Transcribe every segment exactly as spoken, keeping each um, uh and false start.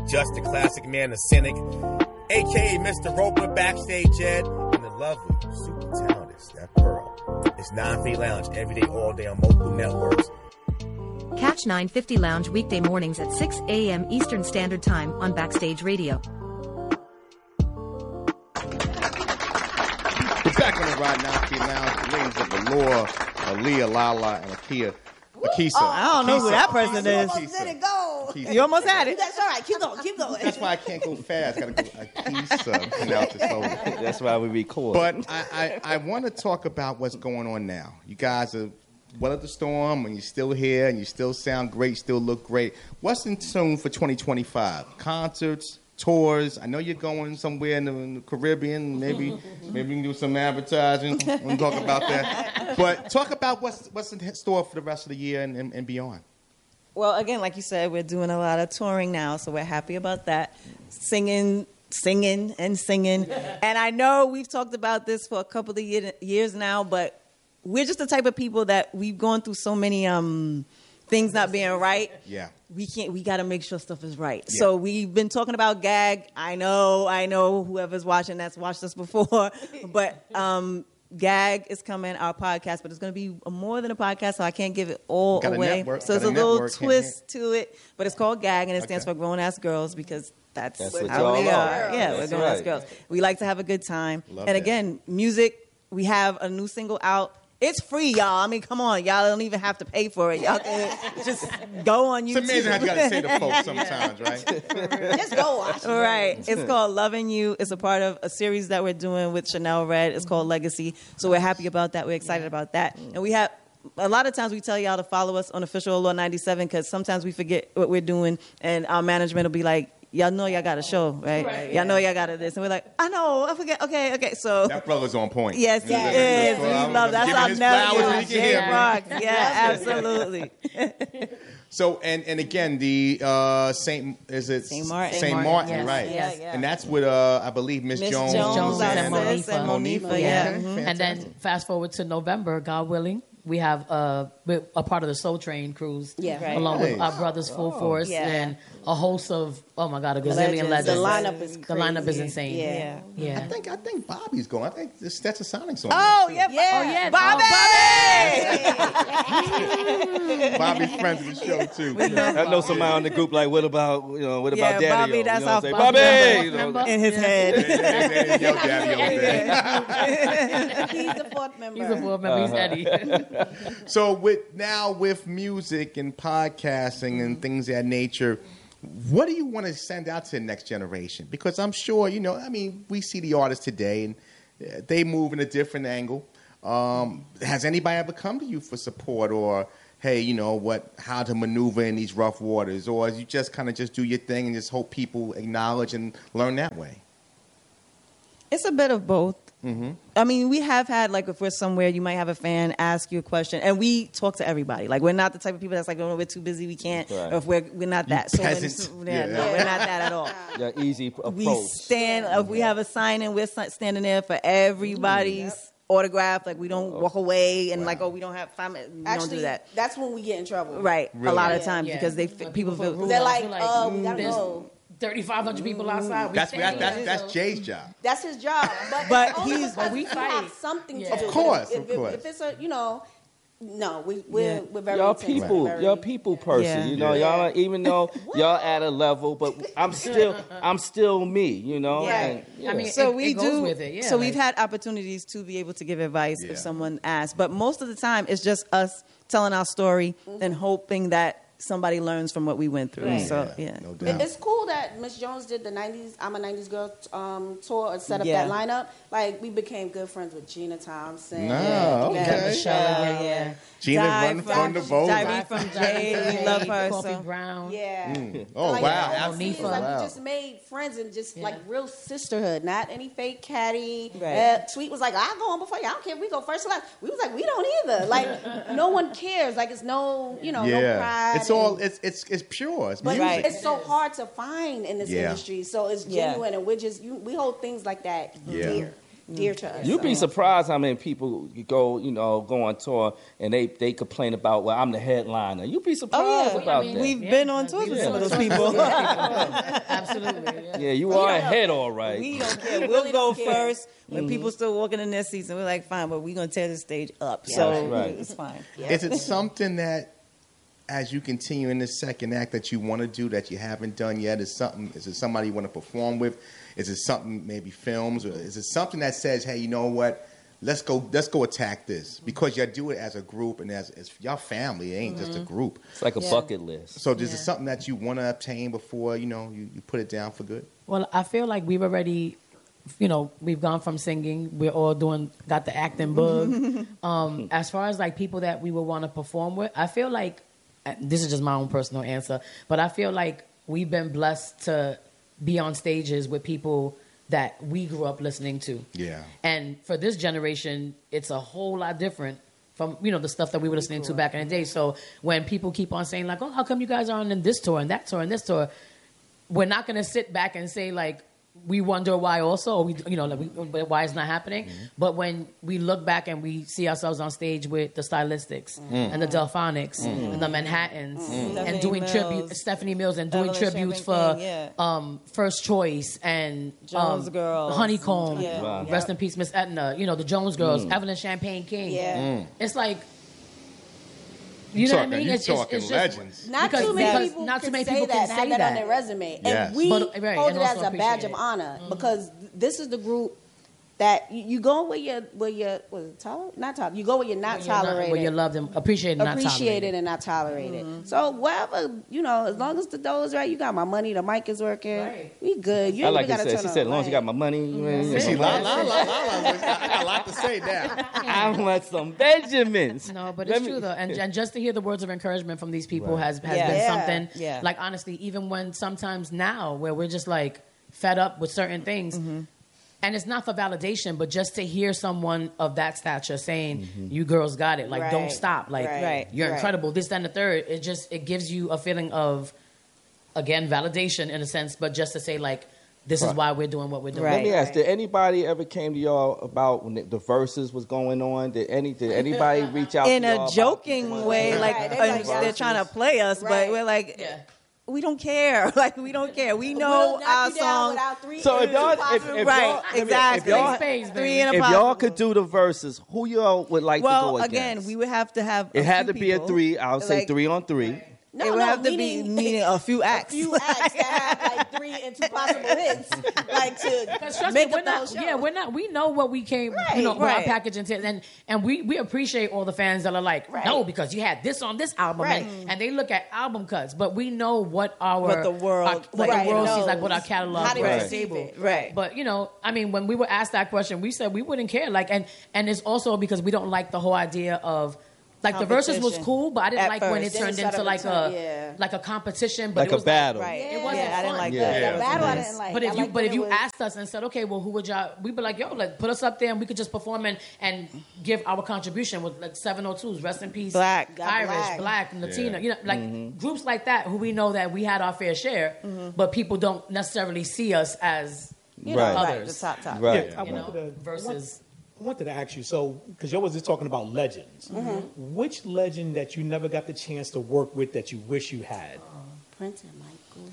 Just the Classic Man, the Cynic, a k a. Mister Roper, Backstage Ed, and the lovely, super talented Steph Pearl. It's nine fifty Lounge every day, all day on multiple networks. Catch nine fifty Lounge weekday mornings at six a.m. Eastern Standard Time on Backstage Radio. We're back on the Ride nine fifty Lounge. The ladies of Valor, Aaliyah, Lala, and Akia. Akisa. Oh, I don't know Akisa. who that person Oh, is. Akisa. Let it go. Akisa. You almost had it. That's all right. Keep going. Keep going. That's why I can't go fast. Gotta go Akisa. Pronounce it slowly. That's why we record. But I, I, I want to talk about what's going on now. You guys are weathered the storm, and you're still here, and you still sound great, still look great. What's in tune for twenty twenty-five? Concerts, tours. I know you're going somewhere in the, in the Caribbean. Maybe maybe we can do some advertising. We'll talk about that. But talk about what's what's in store for the rest of the year and, and, and beyond. Well, again, like you said, we're doing a lot of touring now, so we're happy about that. Singing, singing, and singing. And I know we've talked about this for a couple of year, years now, but we're just the type of people that we've gone through so many um, things not being right. Yeah. We can't. We got to make sure stuff is right. Yeah. So we've been talking about gag. I know. I know. Whoever's watching that's watched us before, but um, gag is coming. Our podcast, but it's going to be more than a podcast, so I can't give it all Got a away. network, so there's got a a little network, twist to it, but it's called gag, and it stands Okay. for grown ass girls because that's, That's what how y'all we are. are. Yeah, That's we're grown ass right. girls. We like to have a good time, Love and that. again, music. We have a new single out. It's free, y'all. I mean, come on. Y'all don't even have to pay for it. Y'all can just go on YouTube. It's amazing how you got to say to folks sometimes, right? Just go watch it. All right. It's called Loving You. It's a part of a series that we're doing with Chanel Red. It's called Legacy. So we're happy about that. We're excited about that. And we have a lot of times we tell y'all to follow us on Official Law ninety-seven because sometimes we forget what we're doing and our management will be like, y'all know y'all got a show, right? Right, y'all yeah. know y'all got a this. And we're like, I know, I forget. Okay, okay. So That brother's on point. yes, he Yeah. is. Yeah. We love that's Give him our his flowers nephew, when he can Jay hear me. Rocks. Yeah, absolutely. So and and again the uh, Saint is it Saint Martin. Saint Saint Martin, Martin, yes, right? yes. Yeah, yeah. And that's with uh I believe Miss Miss Jones, Jones, Jones our and sis, Monifa. and Monifa, Monifa, yeah. okay. Mhm. And then fast forward to November, God willing, we have uh, we're a part of the Soul Train cruise, Yeah. Right. along Nice. with our brothers Full Force Yeah. and a host of oh my god, a gazillion Legends. legends. The lineup is The crazy. lineup is insane. Yeah. yeah. I think I think Bobby's going. I think the Stetsasonics on. Oh, there, yeah. Yeah. Oh yeah, Bobby! too. Bobby's friends with the show too. I know somebody on the group like, what about, you know, what about Yeah, Daddy? Bobby, that's you know, our say, Bobby Bobby! You know, member. In his head. Yo, Daddy over there. He's the fourth member. He's a board member. He's Eddie. So with now with music and podcasting and things of that nature, what do you want to send out to the next generation? Because I'm sure, you know, I mean, we see the artists today and uh, they move in a different angle. Um, has anybody ever come to you for support or, hey, you know, what, how to maneuver in these rough waters? Or you just kind of just do your thing and just hope people acknowledge and learn that way? It's a bit of both. Mm-hmm. I mean, we have had, like, if we're somewhere, you might have a fan ask you a question, and we talk to everybody. Like, we're not the type of people that's like, oh, we're too busy, we can't. Right. Or if we're, we're not that. You So when- peasant. yeah, Yeah. No, we're not that at all. yeah, easy approach. We stand, if we have a sign and we're si- standing there for everybody's autograph. Like, we don't walk away and Wow. like, oh, we don't have five minutes. We Actually, don't do that. that's when we get in trouble. Right. Really? A lot of Yeah. times Yeah. because they When people people feel. put rules They're out, like, you're like, uh, we gotta there's go. thirty-five hundred people outside. We That's staying that's here, that's so- Jay's job. That's his job. But, But it's only he's- because but we you fight. have something Yeah. to Of do. course, if, of if, course. If it's a, you know, no, we, we're, Yeah. we're very Y'all intense, people, very- y'all people person. Yeah. You know, Yeah. y'all are, even though y'all at a level, but I'm still, I'm still me. You know. Yeah. And, yeah. I mean, So it, we it goes do. with it. Yeah, so like- we've had opportunities to be able to give advice Yeah. if someone asks, but most of the time it's just us telling our story and hoping that somebody learns from what we went through. Right. So yeah, No It- doubt. It's cool that Miss Jones did the nineties, I'm a nineties girl um, tour and set up Yeah. that lineup. Like, we became good friends with Gina Thompson. No, and okay. Michelle, Michelle, yeah. Gina Di run from- from the vote. Di from Jay, we love her. Coffee So. Brown. Yeah. Oh, Like, wow. all I see is, Monifa. like, Wow. we just made friends and just Yeah. like real sisterhood, not any fake catty. Right. Uh, Tweet was like, I'll go on before you. I don't care if we go first or last. We was like, we don't either. Like, no one cares. Like, it's no, you know, no Yeah, pride. it's all and- it's it's it's pure. It's But music. Right. it's so hard to find in this Yeah. industry. So it's Yeah. genuine, and we're just you, we hold things like that Yeah. dear. dear to us. You'd be surprised how many people go, you know, go on tour and they, they complain about, well, I'm the headliner. You'd be surprised Oh, yeah. about I mean, that. we've Yeah. been on tours with Yeah. some of those people. Absolutely. Yeah. Yeah, you are ahead, all right. We don't care. We'll really go don't care. first when people still walking in their seats, and we're like, fine, but we're gonna tear the stage up. Yeah. So That's right. it's fine. Is it something that, as you continue in this second act, that you want to do that you haven't done yet? Is something? Is it somebody you want to perform with? Is it something, maybe films, or is it something that says, hey, you know what? Let's go. Let's go attack this, because you do it as a group and as, as y'all family. It ain't just a group. It's like a Yeah. bucket list. So, is Yeah. it something that you want to obtain before you know you, you put it down for good? Well, I feel like we've already, you know, we've gone from singing. We're all doing, got the acting bug. um, as far as like people that we would want to perform with, I feel like, uh, this is just my own personal answer, but I feel like we've been blessed to be on stages with people that we grew up listening to. Yeah. And for this generation, it's a whole lot different from, you know, the stuff that we were listening to back in the day. So when people keep on saying like, oh, how come you guys aren't in this tour and that tour and this tour? We're not going to sit back and say like, we wonder why also, or we, you know, like we, why it's not happening. Mm-hmm. But when we look back and we see ourselves on stage with the Stylistics Mm-hmm. and the Delphonics and the Manhattans and Stephanie doing Mills. tribute, Stephanie Mills and doing Evelyn tributes Champagne for King, yeah. um, First Choice and Jones um, Girls. Honeycomb, Yeah. Wow. rest in peace, Miss Edna. You know, the Jones Girls, Evelyn Champagne King. Yeah. It's like, you know what I Talking- mean? you It's, it's, talking it's just, legends. Not because- too many because people not too can many say people that can and have say that, that. on their resume. Yes. And we But- right, hold and it as also a badge of appreciate it. honor because this is the group that you, you go where you're, where you're, was it toler- not tolerant? You go where you're not Where you're not- tolerated. where you're loved and appreciated, and not appreciated tolerated. and not tolerated. So whatever, you know, as long as the dough is right, you got my money, the mic is working, Right. we good. You I ain't like even it gotta said. turn She on said, as the long as you got light. my money, you You see, la, la, la, la, la, I got a lot to say now. I want some Benjamins. No, but Let it's me- true though, and, and just to hear the words of encouragement from these people has has Yeah. been Yeah. something. Yeah. Like honestly, even when sometimes now where we're just like fed up with certain things, and it's not for validation, but just to hear someone of that stature saying, "You girls got it," like Right. don't stop, like Right. Right. you're Right. incredible. This, that, and the third. It just it gives you a feeling of again validation in a sense, but just to say like this is Right. why we're doing what we're doing. Let Right. me ask: did anybody ever came to y'all about when the, the verses was going on? Did any? Did anybody reach out In to y'all a about- joking way, like Right, they uh, like they're verses. trying to play us, Right. but we're like, Yeah. we don't care. Like we don't care. We know We'll knock our you down song. with our three So if M's, y'all, two if, if possible- Right, y'all, if- exactly. If y'all, Space, baby. Three and a if y'all possible. could do the verses, who y'all would like Well, to go again, against? we would have to have. It a had few to be a people. three. I'll say Like, three on three. No, it would no, have to be meaning, meaning a few acts. few acts that have like three and two possible hits, like to Because trust make me, we're up the whole not. show. Yeah, we're not. We know what we came. Right, you know, what our right. package entails, and and we we appreciate all the fans that are like, Right. no, because you had this on this album, Right. and, and they look at album cuts, but we know what our What the world- our, what Right, the world knows. sees, like what our catalog How they brings to the receive table. it. Right. But you know, I mean, when we were asked that question, we said we wouldn't care. Like, and and it's also because we don't like the whole idea of. Like the verses was Competition. cool, but I didn't At like when it first. Then it turned started into like return- a yeah. like a competition, but Like it a was battle. Like, Right. It wasn't Yeah, I didn't fun. like Yeah. that. Yeah. The battle I didn't like. But I if you liked but when if it you was- asked us and said, okay, well, who would y'all? We'd be like, yo, like put us up there and we could just perform and, and give our contribution with like seven oh twos, rest in peace, Black. Got Irish, Black. Black, and Latina. Yeah. You know, like groups like that who we know that we had our fair share, but people don't necessarily see us as You know, Right. right, Others. the top top. Right. Yeah, I you wanted know to versus. I wanted to ask you, so because you was just talking about legends, which legend that you never got the chance to work with that you wish you had? Prince and Michael.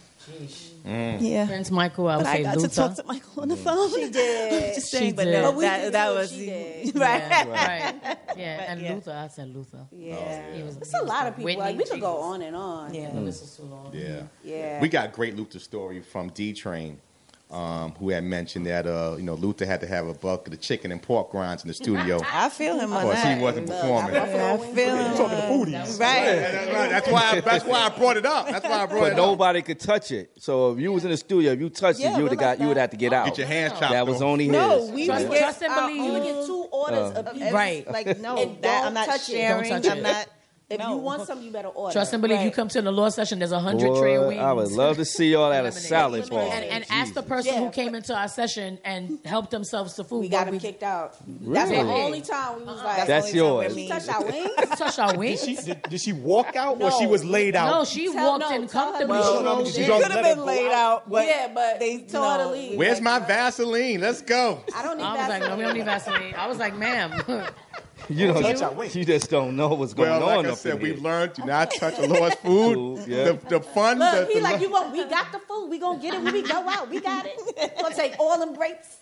Yeah. Prince Michael, I would But I say got to Luther. talk to Michael on the phone. She did. Just saying, She but did. no, But we that, did that too, was she did. right. Yeah, right. Yeah, and yeah. Luther, I said Luther. Yeah. He was- It's he a was lot good. of people. Whitney, Like we could go Jesus. on and on. Yeah. This is too long. Yeah. Yeah. We got a great Luther story from D Train, um, who had mentioned that uh, you know Luther had to have a bucket of chicken and pork rinds in the studio, I feel him on or that. he wasn't performing. I feel him. You talking to foodies? Right. That's right. That's why. That's why I brought it up. That's why I brought But it up. nobody could touch it. So if you was in the studio, if you touched Yeah, it, you would we're have got like you would that. have to get out. Get your hands chopped That was off. only No, his. we Trust- would get trust and our believe. You would own- get two orders of each. Right. Like no, And that don't I'm not touch it. sharing. Don't touch I'm it. not. If No. you want some, you better order. Trust and believe. You Right. come to the Lord session, there's a hundred tray of Boy, wings. I would love to see y'all at a salad bar. And, and ask the person Yeah, who came into our session and helped themselves to food. We got what him kicked out. That's the Really? only time we was like, That's Only time yours. with "We me. touched our wings." touch our Did wings. she, did, did she walk out or No. she was laid out? No, she Tell- walked no, in tell her comfortably. to She leave. rolled She in. don't Could have let her been go laid out. out, but Yeah, but they told her to no. leave. Where's Like, my Vaseline? Let's go. I don't need I was like, Vaseline. no, we don't need Vaseline. I was like, ma'am. You don't. Touch our wings. You just don't know what's going Well, on like I up said, in we've here. learned do not touch the Lord's food. Food, yeah. the, the fun. Look, the, he the like, you want, we got the food. We gonna get it when we go out. We got it. Gonna take all them breaks.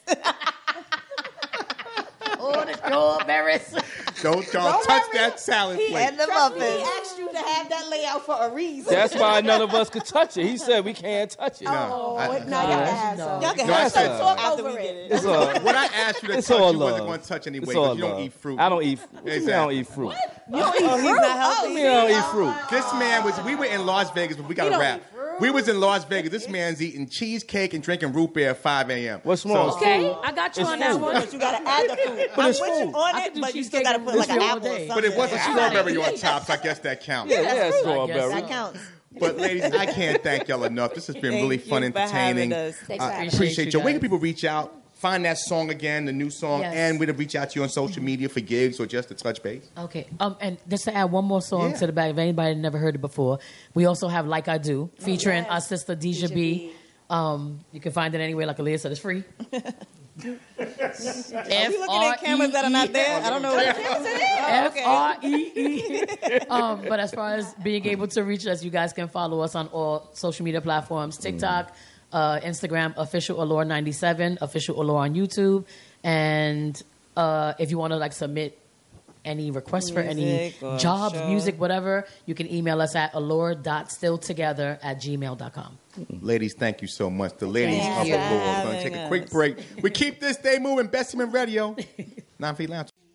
Oh, the strawberries. Don't y'all Don't touch worry. that salad He, plate. And the trust me, he muffins. asked you to have that layout for a reason. That's why none of us could touch it. He said we can't touch it. Oh, I- now y'all can have No. some. Y'all can No, I have said- some Talk after over we get it. it. It's all. When I asked you to It's touch, all you love. wasn't going to touch anyway It's all because you don't love. eat fruit. I don't eat. What you mean I don't eat fruit. You don't eat Oh, he's fruit? not healthy. Oh, Me, I don't see? eat fruit. This man was. We were in Las Vegas, but we got He a don't wrap. eat fruit. We was in Las Vegas. This man's eating cheesecake and drinking root beer at five a.m. What's wrong? So, Okay, I got you It's on that food. one. But you gotta add the food. But I'm it's with you food. on I it, could do but you cheesecake still gotta and put like an biscuit all apple or day. something. but it wasn't Yeah. strawberry on top, so I guess that counts. Yeah, yeah, I guess strawberry. so. That counts. But ladies, I can't thank y'all enough. This has been Thank really you fun, for entertaining. having us. Thanks I for having us. appreciate Appreciate you. you Where can guys. people reach out? Find that song again, the new song, Yes. and we'll reach out to you on social media for gigs or just to touch base. Okay. Um, and just to add one more song Yeah. to the back, if anybody never heard it before, we also have "Like I Do" featuring yes. our sister Deja Deja B. B. Um, you can find it anywhere, like Aaliyah said, it's free. Are we looking at cameras that are not there? I don't know. F R E E. Um, but as far as being able to reach us, you guys can follow us on all social media platforms: TikTok, uh, Instagram, official Allure ninety-seven, official Allure on YouTube, and uh, if you want to like submit any requests for any Music or jobs, show. music, whatever, you can email us at allure.stilltogether at gmail dot com. Ladies, thank you so much. The ladies Thank of you the for Lord. We're going to having take a us. quick break. We keep this day moving. Besseman Radio, nine feet Lounge.